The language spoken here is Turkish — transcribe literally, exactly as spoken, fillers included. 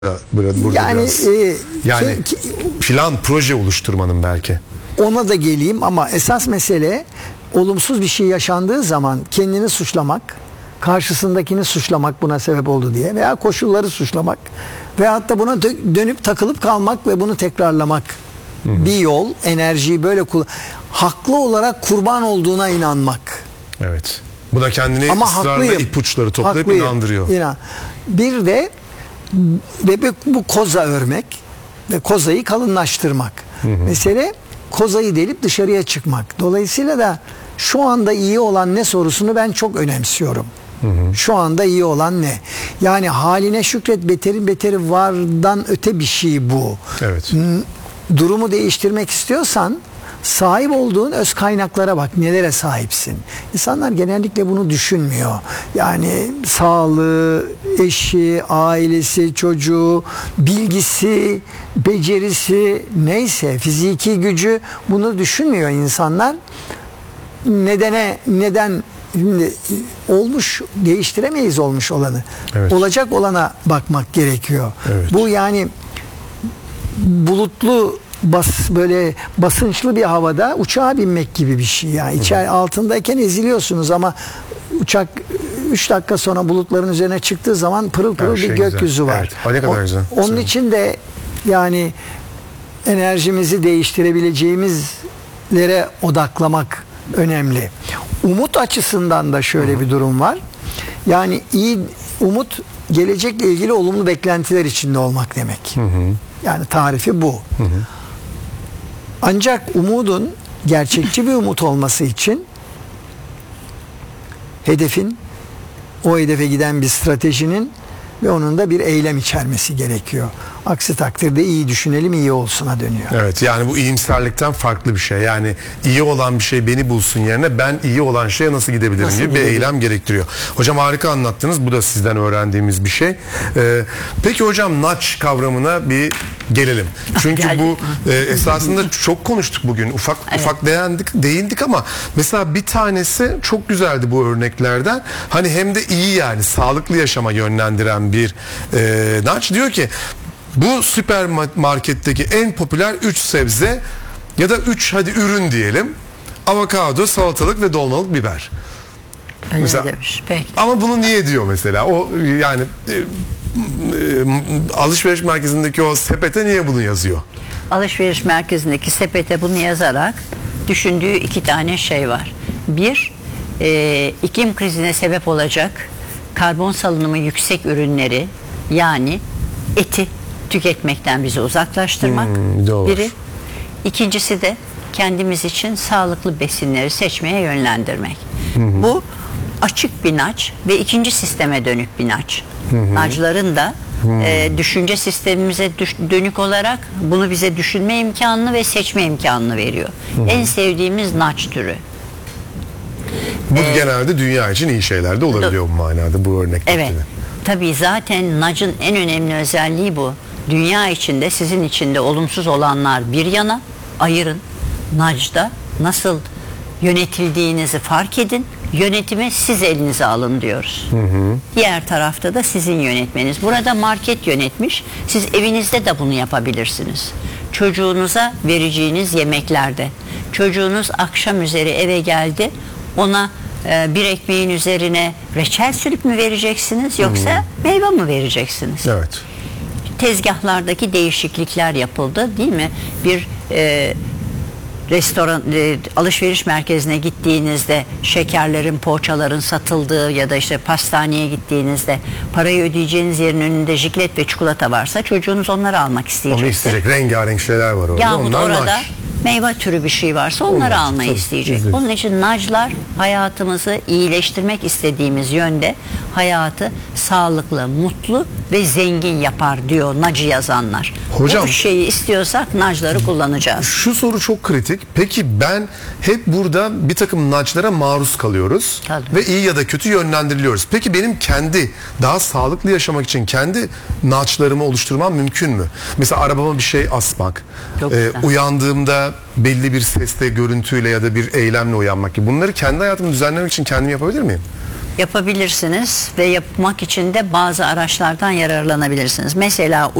Burada yani e, yani ki, plan proje oluşturmanın belki. Ona da geleyim ama esas mesele olumsuz bir şey yaşandığı zaman kendini suçlamak, karşısındakini suçlamak buna sebep oldu diye veya koşulları suçlamak veyahut da buna dönüp takılıp kalmak ve bunu tekrarlamak. Hı-hı. Bir yol, enerjiyi böyle kullan. Haklı olarak kurban olduğuna inanmak. Evet. Bu da kendini ama ısrarla haklıyım, ipuçları toplayıp haklıyım, inandırıyor. İnan. Bir de ve bu koza örmek ve kozayı kalınlaştırmak. Hı hı. Mesele kozayı delip dışarıya çıkmak. Dolayısıyla da şu anda iyi olan ne sorusunu ben çok önemsiyorum. Hı hı. Şu anda iyi olan ne? Yani haline şükret, beterin beteri vardan öte bir şey bu. Evet. Durumu değiştirmek istiyorsan sahip olduğun öz kaynaklara bak, nelere sahipsin. İnsanlar genellikle bunu düşünmüyor. Yani sağlığı, eşi, ailesi, çocuğu, bilgisi, becerisi, neyse fiziki gücü, bunu düşünmüyor insanlar. Nedene neden şimdi olmuş, değiştiremeyiz olmuş olanı. Evet. Olacak olana bakmak gerekiyor. Evet. Bu yani bulutlu, bas böyle basınçlı bir havada uçağa binmek gibi bir şey yani. İçeri altındayken eziliyorsunuz ama uçak üç dakika sonra bulutların üzerine çıktığı zaman pırıl pırıl şey bir gökyüzü güzel. Var. Evet, ne kadar güzel. Onun Sen... için de yani enerjimizi değiştirebileceğimizlere odaklamak önemli. Umut açısından da şöyle Hı-hı. bir durum var. Yani iyi umut, gelecekle ilgili olumlu beklentiler içinde olmak demek. Hı-hı. Yani tarifi bu. Hı-hı. Ancak umudun gerçekçi bir umut olması için hedefin, o hedefe giden bir stratejinin ve onun da bir eylem içermesi gerekiyor. Aksi takdirde iyi düşünelim, iyi olsuna dönüyor. Evet, yani bu iyimserlikten farklı bir şey. Yani iyi olan bir şey beni bulsun yerine ben iyi olan şeye nasıl gidebilirim nasıl gibi gidebilirim? Bir eylem gerektiriyor. Hocam harika anlattınız. Bu da sizden öğrendiğimiz bir şey. Ee, peki hocam nudge kavramına bir gelelim. Çünkü bu e, esasında çok konuştuk bugün. Ufak evet. ufak değindik, değindik ama mesela bir tanesi çok güzeldi bu örneklerden. Hani hem de iyi, yani sağlıklı yaşama yönlendiren bir e, nudge. Diyor ki bu süpermarketteki en popüler üç sebze ya da üç hadi ürün diyelim. Avokado, salatalık ve dolmalık biber. Öyle mesela, demiş. Peki. Ama bunu niye diyor mesela? O yani e, e, alışveriş merkezindeki o sepete niye bunu yazıyor? Alışveriş merkezindeki sepete bunu yazarak düşündüğü iki tane şey var. Bir, e, iklim krizine sebep olacak karbon salınımı yüksek ürünleri, yani eti tüketmekten bizi uzaklaştırmak. Hmm, biri. İkincisi de kendimiz için sağlıklı besinleri seçmeye yönlendirmek. Hı hı. Bu açık bir nudge ve ikinci sisteme dönük bir nudge. Nudge'ların da e, düşünce sistemimize düş, dönük olarak bunu bize düşünme imkanını ve seçme imkanını veriyor. Hı hı. En sevdiğimiz nudge türü. Bu ee, genelde dünya için iyi şeyler de olabiliyor bu manada, bu örnekte. Evet. Tabii zaten nudge'ın en önemli özelliği bu. Dünya içinde, sizin içinde olumsuz olanlar bir yana ayırın. Nudge'da nasıl yönetildiğinizi fark edin. Yönetimi siz elinize alın diyoruz. Hı hı. Diğer tarafta da sizin yönetmeniz. Burada market yönetmiş. Siz evinizde de bunu yapabilirsiniz. Çocuğunuza vereceğiniz yemeklerde. Çocuğunuz akşam üzeri eve geldi. Ona e, bir ekmeğin üzerine reçel sürüp mü vereceksiniz yoksa hmm. meyve mi vereceksiniz? Evet. Tezgahlardaki değişiklikler yapıldı, değil mi? Bir e, restoran, e, alışveriş merkezine gittiğinizde şekerlerin, poğaçaların satıldığı ya da işte pastaneye gittiğinizde parayı ödeyeceğiniz yerin önünde jiklet ve çikolata varsa çocuğunuz onları almak isteyecek. Onu isteyecek. Rengarenk şeyler var orada. Yahut Onlar orada nudge. Meyve türü bir şey varsa onları Olmaz, almayı tabii, isteyecek. Güzel. Onun için nudge'lar hayatımızı iyileştirmek istediğimiz yönde hayatı sağlıklı, mutlu ve zengin yapar diyor nudge yazanlar. Hocam, bu şeyi istiyorsak nudge'ları kullanacağız. Şu soru çok kritik. Peki ben hep burada bir takım nudge'lara maruz kalıyoruz. Tabii. Ve iyi ya da kötü yönlendiriliyoruz. Peki benim kendi daha sağlıklı yaşamak için kendi nudge'larımı oluşturmam mümkün mü? Mesela arabama bir şey asmak, e, uyandığımda belli bir sesle, görüntüyle ya da bir eylemle uyanmak gibi. Bunları kendi hayatımı düzenlemek için kendim yapabilir miyim? yapabilirsiniz ve yapmak için de bazı araçlardan yararlanabilirsiniz. Mesela